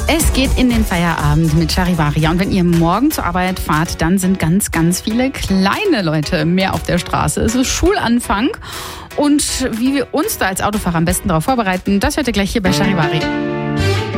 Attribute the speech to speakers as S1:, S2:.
S1: Es geht in den Feierabend mit Charivari. Und wenn ihr morgen zur Arbeit fahrt, dann sind ganz, ganz viele kleine Leute mehr auf der Straße. Es ist Schulanfang. Und wie wir uns da als Autofahrer am besten darauf vorbereiten, das hört ihr gleich hier bei Charivari.